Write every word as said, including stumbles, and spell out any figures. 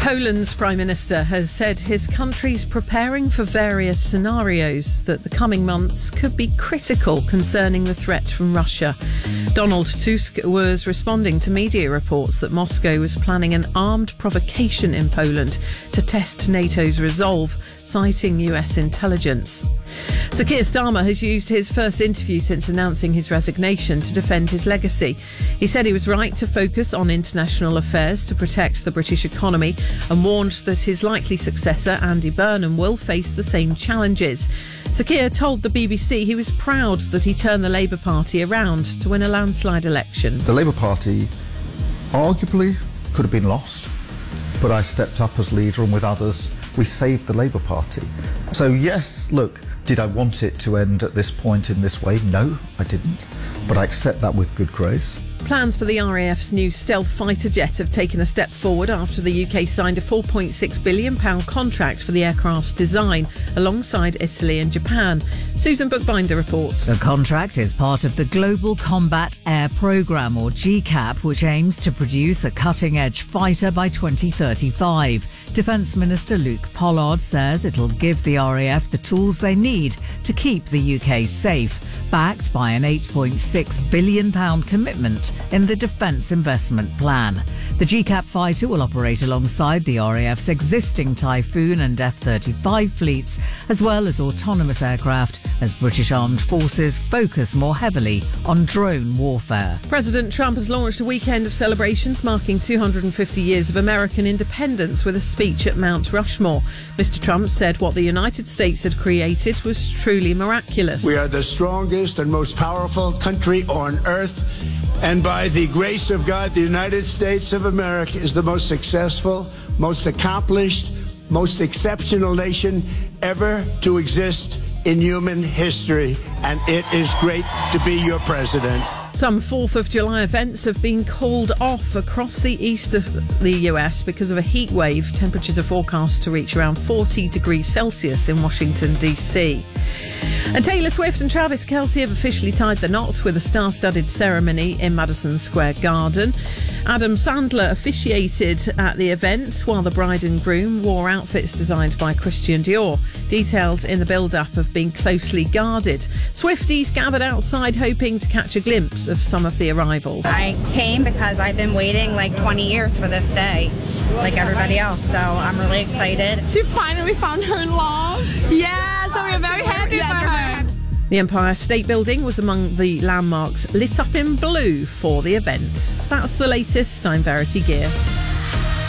Poland's Prime Minister has said his country's preparing for various scenarios that the coming months could be critical concerning the threat from Russia. Donald Tusk was responding to media reports that Moscow was planning an armed provocation in Poland to test NATO's resolve, citing U S intelligence. Sir Keir Starmer has used his first interview since announcing his resignation to defend his legacy. He said he was right to focus on international affairs to protect the British economy and warned that his likely successor, Andy Burnham, will face the same challenges. Sir Keir told the B B C he was proud that he turned the Labour Party around to win a landslide election. The Labour Party arguably could have been lost, but I stepped up as leader and with others we saved the Labour Party. So yes, look, did I want it to end at this point in this way? No, I didn't, but I accept that with good grace. Plans for the R A F's new stealth fighter jet have taken a step forward after the U K signed a four point six billion pounds contract for the aircraft's design alongside Italy and Japan. Susan Bookbinder reports. The contract is part of the Global Combat Air Programme, or G CAP, which aims to produce a cutting-edge fighter by twenty thirty-five. Defence Minister Luke Pollard says it'll give the R A F the tools they need to keep the U K safe, backed by an eight point six billion pounds commitment in the Defence Investment Plan. The G CAP fighter will operate alongside the R A F's existing Typhoon and F thirty-five fleets, as well as autonomous aircraft, as British Armed Forces focus more heavily on drone warfare. President Trump has launched a weekend of celebrations marking two hundred fifty years of American independence with a speech at Mount Rushmore. Mister Trump said what the United States had created was truly miraculous. We are the strongest and most powerful country on earth. And by the grace of God, the United States of America is the most successful, most accomplished, most exceptional nation ever to exist in human history. And it is great to be your president. Some fourth of July events have been called off across the east of the U S because of a heat wave. Temperatures are forecast to reach around forty degrees Celsius in Washington, D C. And Taylor Swift and Travis Kelce have officially tied the knot with a star-studded ceremony in Madison Square Garden. Adam Sandler officiated at the event while the bride and groom wore outfits designed by Christian Dior. Details in the build-up have been closely guarded. Swifties gathered outside hoping to catch a glimpse of some of the arrivals. I came because I've been waiting like twenty years for this day, like everybody else, so I'm really excited. She finally found her love. Yeah, so we're very happy for her. The Empire State Building was among the landmarks lit up in blue for the event. That's the latest. I'm Verity Gear.